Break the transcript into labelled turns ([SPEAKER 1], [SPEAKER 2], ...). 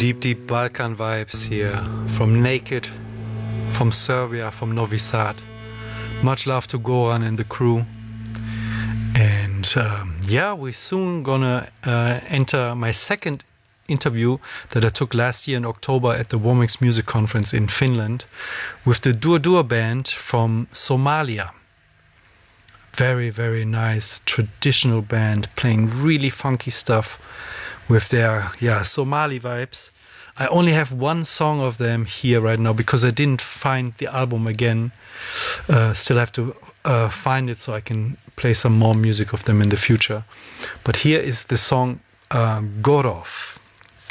[SPEAKER 1] Deep, deep Balkan vibes here from Naked, from Serbia, from Novi Sad. Much love to Goran and the crew. And yeah, we're soon gonna enter my second interview that I took last year in October at the Warmix Music Conference in Finland with the Dur Dur band from Somalia. Very, very nice traditional band playing really funky stuff with their Somali vibes. I only have one song of them here right now because I didn't find the album again. Still have to find it so I can play some more music of them in the future. But here is the song Gorov.